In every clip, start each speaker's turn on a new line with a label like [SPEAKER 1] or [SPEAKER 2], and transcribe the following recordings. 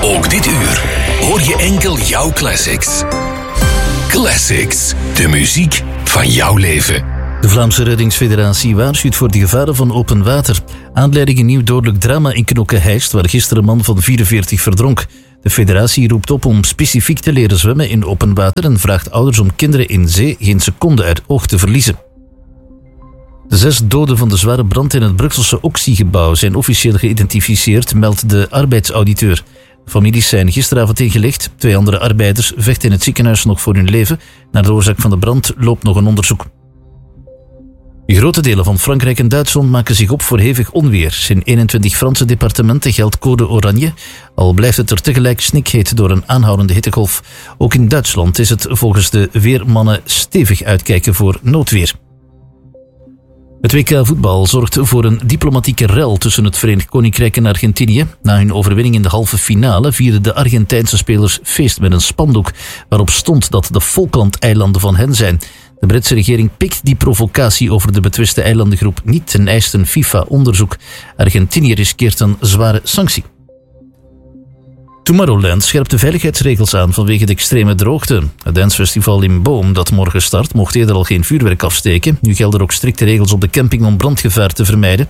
[SPEAKER 1] Ook dit uur hoor je enkel jouw classics. Classics, de muziek van jouw leven.
[SPEAKER 2] De Vlaamse Reddingsfederatie waarschuwt voor de gevaren van open water. Aanleiding een nieuw dodelijk drama in Knokke-Heist, waar gisteren een man van 44 verdronk. De federatie roept op om specifiek te leren zwemmen in open water en vraagt ouders om kinderen in zee geen seconde uit oog te verliezen. De 6 doden van de zware brand in het Brusselse Oxy-gebouw zijn officieel geïdentificeerd, meldt de arbeidsauditeur. De families zijn gisteravond ingelegd. 2 andere arbeiders vechten in het ziekenhuis nog voor hun leven. Naar de oorzaak van de brand loopt nog een onderzoek. Grote delen van Frankrijk en Duitsland maken zich op voor hevig onweer. In 21 Franse departementen geldt code oranje, al blijft het er tegelijk snikheet door een aanhoudende hittegolf. Ook in Duitsland is het volgens de weermannen stevig uitkijken voor noodweer. Het WK voetbal zorgt voor een diplomatieke rel tussen het Verenigd Koninkrijk en Argentinië. Na hun overwinning in de halve finale vierden de Argentijnse spelers feest met een spandoek waarop stond dat de Falklandeilanden van hen zijn. De Britse regering pikt die provocatie over de betwiste eilandengroep niet en eist een FIFA-onderzoek. Argentinië riskeert een zware sanctie. Tomorrowland scherpt de veiligheidsregels aan vanwege de extreme droogte. Het dancefestival in Boom, dat morgen start, mocht eerder al geen vuurwerk afsteken. Nu gelden er ook strikte regels op de camping om brandgevaar te vermijden.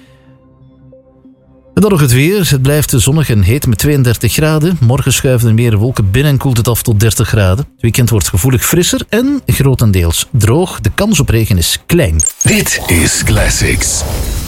[SPEAKER 2] En dan nog het weer. Het blijft zonnig en heet met 32 graden. Morgen schuiven er meer wolken binnen en koelt het af tot 30 graden. Het weekend wordt gevoelig frisser en grotendeels droog. De kans op regen is klein.
[SPEAKER 1] Dit is Classics.